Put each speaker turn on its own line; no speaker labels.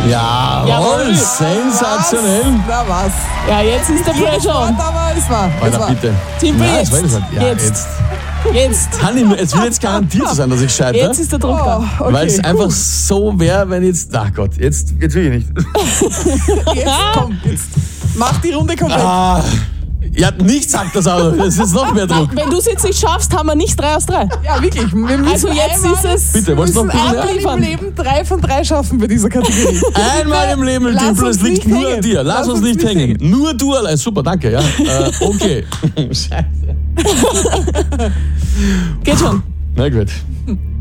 Jawohl, sensationell.
Na was?
Ja, jetzt ist der Pressure on.
Aber es war.
Alter, bitte. Timpel, jetzt. Jetzt. Es wird jetzt garantiert so sein, dass ich scheitere.
Jetzt ist der Druck da.
Okay, weil es einfach so wäre, wenn jetzt... Ach Gott, jetzt will ich nicht.
Jetzt mach die Runde komplett.
Ja, nichts sagt das Auto. Es ist noch mehr Druck.
Wenn du es jetzt nicht schaffst, haben wir nicht 3 aus 3. Ja, wirklich. Also jetzt ist es...
Bitte, wolltest du noch ein
bisschen im Leben 3 von 3 schaffen bei dieser Kategorie.
Einmal im Leben, Timpel, es liegt nur an dir. Lass uns nicht hängen. Nur du allein. Super, danke. Ja. Okay. Scheiße.
Geht schon.
Na gut.